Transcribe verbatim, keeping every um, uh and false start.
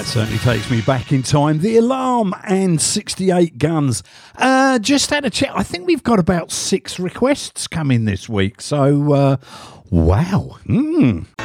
That certainly takes me back in time. The Alarm and sixty-eight Guns. Uh, just had a check. I think we've got about six requests coming this week. So, uh, wow. Mm.